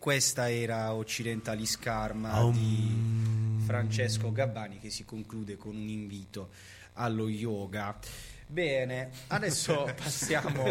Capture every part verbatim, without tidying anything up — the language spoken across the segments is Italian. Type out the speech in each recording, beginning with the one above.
Questa era Occidentalis Karma um. di Francesco Gabbani, che si conclude con un invito allo yoga. Bene, adesso passiamo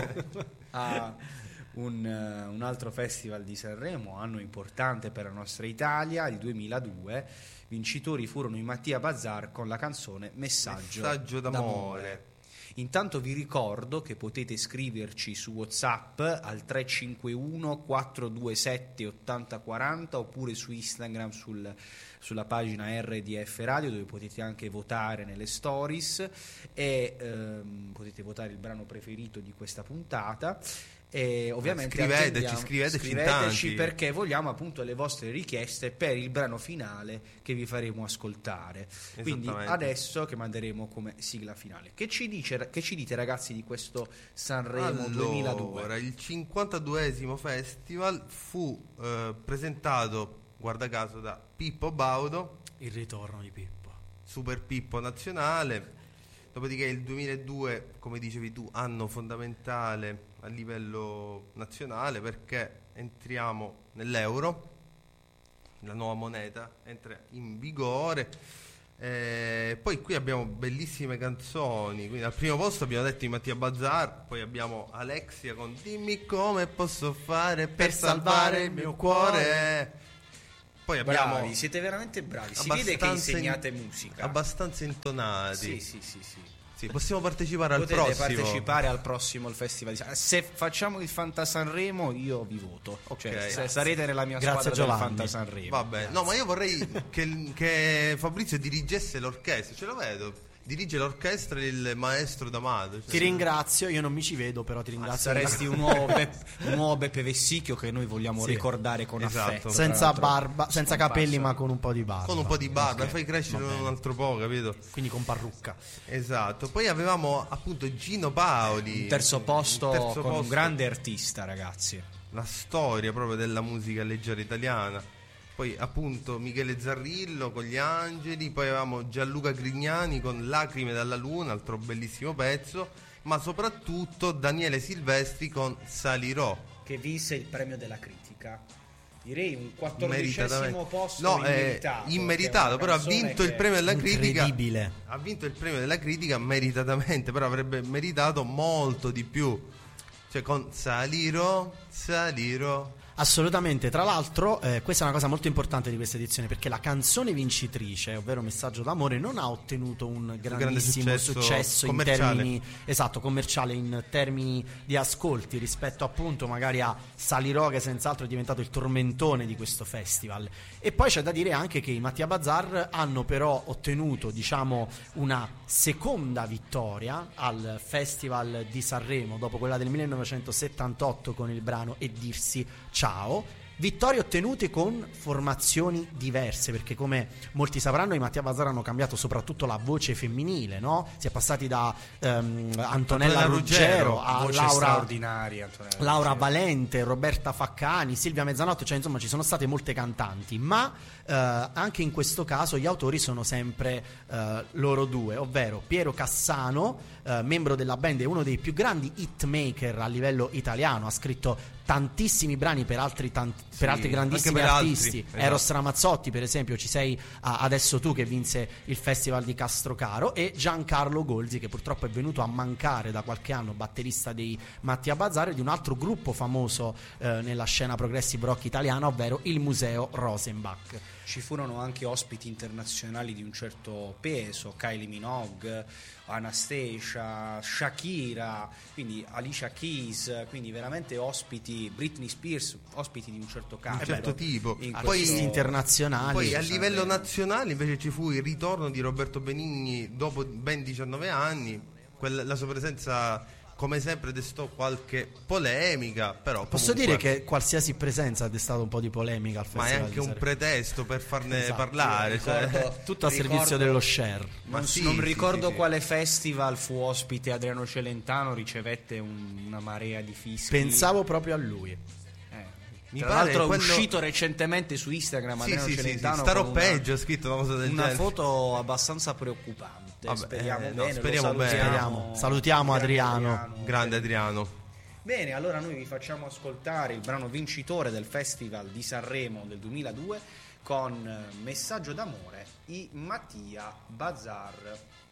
a un, uh, un altro festival di Sanremo, anno importante per la nostra Italia, il duemiladue. Vincitori furono i Mattia Bazar con la canzone Messaggio, Messaggio d'amore. d'amore. Intanto vi ricordo che potete scriverci su WhatsApp al tre cinque uno quattro due sette otto zero quattro zero oppure su Instagram sul, sulla pagina R D F Radio, dove potete anche votare nelle stories e ehm, potete votare il brano preferito di questa puntata. E ovviamente scriveteci, scriveteci, scriveteci in tanti, perché vogliamo appunto le vostre richieste per il brano finale che vi faremo ascoltare. Quindi adesso che manderemo come sigla finale, che ci dice, che ci dite ragazzi di questo Sanremo allora, duemiladue? Il cinquantaduesimo festival fu eh, presentato, guarda caso, da Pippo Baudo, il ritorno di Pippo, Super Pippo nazionale. Dopodiché il duemiladue, come dicevi tu, anno fondamentale a livello nazionale, perché entriamo nell'euro, la nuova moneta entra in vigore. Eh, poi qui abbiamo bellissime canzoni, quindi al primo posto abbiamo detto i Mattia Bazar, poi abbiamo Alexia con Dimmi come posso fare per, per salvare il mio cuore. Poi abbiamo bravi, siete veramente bravi, si vede che insegnate in, musica, abbastanza intonati. Sì, sì, sì, sì. Sì, possiamo partecipare Potete al prossimo. partecipare al prossimo il festival. Se facciamo il Fanta Sanremo io vi voto, okay, cioè, se sarete nella mia Grazie squadra Giovanni. del Fanta Sanremo. Vabbè, no, ma io vorrei che, che Fabrizio dirigesse l'orchestra, ce lo vedo. Dirige l'orchestra il maestro D'Amato. Cioè. Ti ringrazio, io non mi ci vedo, però ti ringrazio. Ah, saresti un nuovo, Beppe, un nuovo Beppe Vessicchio che noi vogliamo sì. ricordare con esatto. affetto. Senza barba, senza capelli, ma con un po' di barba. Con un po' di barba, okay. fai crescere un altro po', capito? Quindi con parrucca. Esatto. Poi avevamo appunto Gino Paoli. Un terzo posto un terzo con posto. un grande artista, ragazzi. La storia proprio della musica leggera italiana. Poi appunto Michele Zarrillo con Gli Angeli, poi avevamo Gianluca Grignani con Lacrime dalla Luna, altro bellissimo pezzo, ma soprattutto Daniele Silvestri con Salirò, che vinse il premio della critica. Direi un quattordicesimo posto no, immeritato. Eh, immeritato, però ha vinto che... il premio della critica. Incredibile. Ha vinto il premio della critica meritatamente, però avrebbe meritato molto di più. Cioè con Salirò, Salirò. Assolutamente, tra l'altro eh, questa è una cosa molto importante di questa edizione, perché la canzone vincitrice, ovvero Messaggio d'amore, non ha ottenuto un grandissimo un successo, successo in termini esatto, commerciale, in termini di ascolti, rispetto appunto magari a Salirò, che senz'altro è diventato il tormentone di questo festival. E poi c'è da dire anche che i Mattia Bazar hanno però ottenuto, diciamo, una seconda vittoria al Festival di Sanremo dopo quella del millenovecentosettantotto con il brano E dirsi ciao. Vittorie ottenute con formazioni diverse, perché come molti sapranno i Mattia Bazar hanno cambiato soprattutto la voce femminile, no? Si è passati da um, Antonella, Antonella Ruggero, Ruggero a voce Laura, straordinaria, Antonella Laura Ruggero. Valente, Roberta Faccani, Silvia Mezzanotte, cioè insomma ci sono state molte cantanti, ma uh, anche in questo caso gli autori sono sempre uh, loro due, ovvero Piero Cassano, uh, membro della band e uno dei più grandi hitmaker a livello italiano, ha scritto tantissimi brani per altri, tanti, sì, per altri grandissimi per artisti, altri, Eros esatto. Ramazzotti per esempio, Ci sei a adesso tu, che vinse il festival di Castrocaro, e Giancarlo Golzi, che purtroppo è venuto a mancare da qualche anno, batterista dei Mattia Bazar e di un altro gruppo famoso eh, nella scena progressive rock italiana, ovvero il Museo Rosenbach. Ci furono anche ospiti internazionali di un certo peso, Kylie Minogue, Anastasia, Shakira, quindi Alicia Keys, quindi veramente ospiti, Britney Spears, ospiti di un certo calibro, un certo tipo. In poi questo... internazionali. Poi a livello nazionale invece ci fu il ritorno di Roberto Benigni dopo ben diciannove anni, quella, la sua presenza come sempre destò qualche polemica, però posso comunque... dire che qualsiasi presenza ha destato un po' di polemica al festival, ma è anche un pretesto per farne esatto, parlare, cioè... ricordo, tutto a ricordo, servizio dello share. Ma non, sì, non sì, ricordo sì, quale sì. festival fu ospite Adriano Celentano, ricevette un, una marea di fischi. Pensavo proprio a lui. Eh. Mi Tra pare l'altro quello... è uscito recentemente su Instagram sì, Adriano sì, Celentano, sì, sì. Starò una, peggio, ha scritto una cosa del una genere, foto abbastanza preoccupante. Vabbè, speriamo eh, no, bene, speriamo lo bene. salutiamo, Speriamo. Salutiamo Adriano. Adriano, grande Adriano. Bene, allora noi vi facciamo ascoltare il brano vincitore del Festival di Sanremo del duemiladue con Messaggio d'amore, i Mattia Bazar.